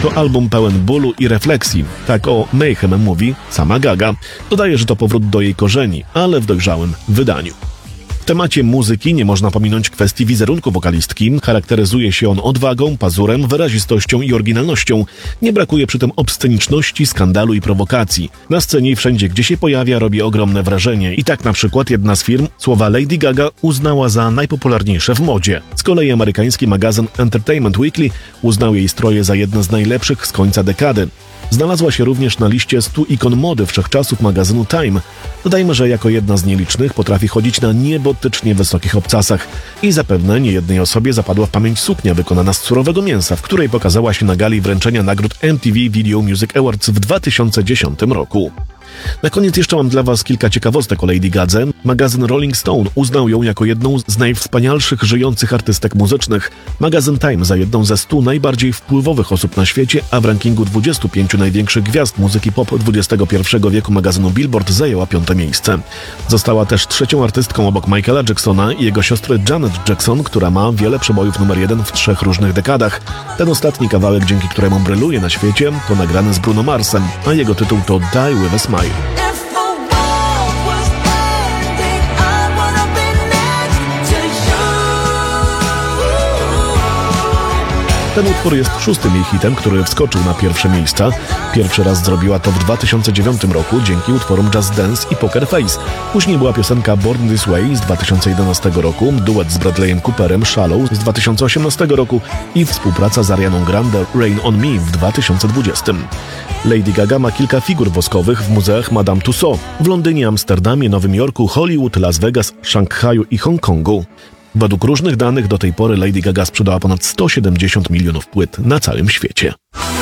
To album pełen bólu i refleksji. Tak o Mayhem mówi sama Gaga. Dodaje, że to powrót do jej korzeni, ale w dojrzałym wydaniu. W temacie muzyki nie można pominąć kwestii wizerunku wokalistki. Charakteryzuje się on odwagą, pazurem, wyrazistością i oryginalnością. Nie brakuje przy tym obsceniczności, skandalu i prowokacji. Na scenie i wszędzie, gdzie się pojawia, robi ogromne wrażenie. I tak na przykład jedna z firm słowa Lady Gaga uznała za najpopularniejsze w modzie. Z kolei amerykański magazyn Entertainment Weekly uznał jej stroje za jedne z najlepszych z końca dekady. Znalazła się również na liście 100 ikon mody wszechczasów magazynu Time. Dodajmy, że jako jedna z nielicznych potrafi chodzić na niebotycznie wysokich obcasach. I zapewne niejednej osobie zapadła w pamięć suknia wykonana z surowego mięsa, w której pokazała się na gali wręczenia nagród MTV Video Music Awards w 2010 roku. Na koniec jeszcze mam dla Was kilka ciekawostek o Lady Gadze. Magazyn Rolling Stone uznał ją jako jedną z najwspanialszych żyjących artystek muzycznych. Magazyn Time za jedną ze 100 najbardziej wpływowych osób na świecie, a w rankingu 25 największych gwiazd muzyki pop XXI wieku magazynu Billboard zajęła 5. miejsce. Została też trzecią artystką obok Michaela Jacksona i jego siostry Janet Jackson, która ma wiele przebojów numer 1 w 3 różnych dekadach. Ten ostatni kawałek, dzięki któremu bryluje na świecie, to nagrany z Bruno Marsem, a jego tytuł to Die With A Smile. Ten utwór jest 6. jej hitem, który wskoczył na pierwsze miejsca. Pierwszy raz zrobiła to w 2009 roku dzięki utworom Just Dance i Poker Face. Później była piosenka Born This Way z 2011 roku, duet z Bradleyem Cooperem Shallow z 2018 roku i współpraca z Arianą Grande Rain On Me w 2020. Lady Gaga ma kilka figur woskowych w muzeach Madame Tussauds w Londynie, Amsterdamie, Nowym Jorku, Hollywood, Las Vegas, Szanghaju i Hongkongu. Według różnych danych do tej pory Lady Gaga sprzedała ponad 170 milionów płyt na całym świecie.